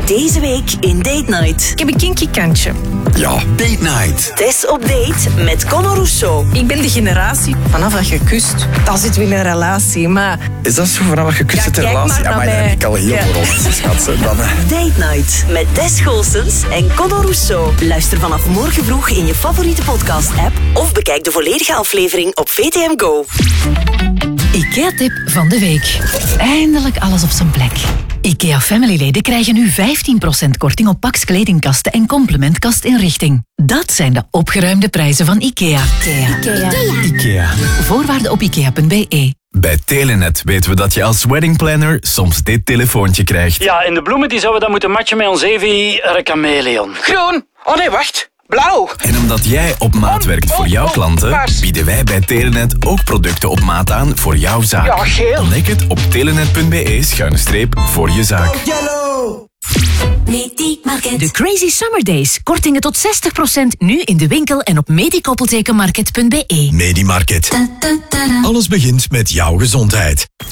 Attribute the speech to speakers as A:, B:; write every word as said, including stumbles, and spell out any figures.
A: Deze week in Date Night.
B: Ik heb een kinky kantje.
C: Ja, Date Night.
A: Tess op date met Conor Rousseau.
B: Ik ben de generatie vanaf dat je kust, dan zitten we in een relatie. Maar
C: Is dat zo vanaf je kust
B: Ja,
C: het
B: kijk
C: relatie?
B: maar
C: Ja,
B: naar
C: maar dan
B: mij.
C: heb ik al heel
B: Ja.
C: veel romantisch schat. hè. Dan, eh.
A: Date Night met Tess Goossens en Conor Rousseau. Luister vanaf morgen vroeg in je favoriete podcast-app of bekijk de volledige aflevering op V T M Go.
D: IKEA-tip van de week. Eindelijk alles op zijn plek. IKEA Family-leden krijgen nu vijftien procent korting op Pax kledingkasten en complementkastinrichting. Dat zijn de opgeruimde prijzen van IKEA. IKEA.
E: IKEA.
D: Voorwaarden op ikea punt b e.
E: Bij Telenet weten we dat je als weddingplanner soms dit telefoontje krijgt.
F: Ja, in de bloemen die zouden we dan moeten matchen met ons Evi Recameleon. Groen! Oh nee, wacht. Blauw!
E: En omdat jij op maat werkt voor jouw klanten,
F: paars.
E: bieden wij bij Telenet ook producten op maat aan voor jouw zaak.
F: Ja, geel.
E: Ontdek het op telenet punt b e schuine streep voor je zaak.
D: De Crazy Summer Days. Kortingen tot zestig procent nu in de winkel en op medikoppeltekenmarket punt b e.
C: Medimarket. Alles begint met jouw gezondheid.